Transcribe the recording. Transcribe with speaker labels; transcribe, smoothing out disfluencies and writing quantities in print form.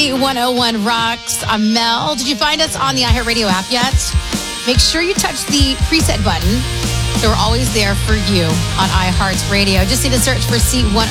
Speaker 1: C101 Rocks. I'm Mel. Did you find us on the iHeartRadio app yet? Make sure you touch the preset button so we're always there for you on iHeartRadio. Just need to search for C101